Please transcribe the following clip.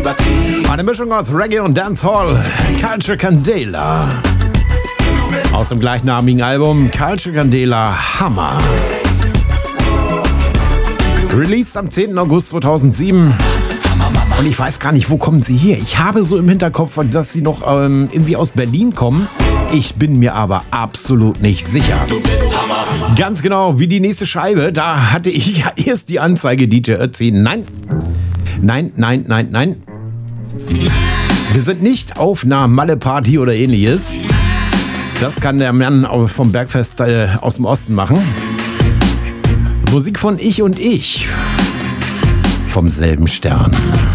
Eine Mischung aus Reggae und Dancehall. Culture Candela. Aus dem gleichnamigen Album Culture Candela Hammer. Released am 10. August 2007. Und ich weiß gar nicht, wo kommen sie her? Ich habe so im Hinterkopf, dass sie noch irgendwie aus Berlin kommen. Ich bin mir aber absolut nicht sicher. Du bist Hammer. Ganz genau wie die nächste Scheibe. Da hatte ich ja erst die Anzeige DJ Ötzi. Nein. Wir sind nicht auf einer Malle-Party oder ähnliches. Das kann der Mann vom Bergfest aus dem Osten machen. Musik von Ich und Ich. Vom selben Stern.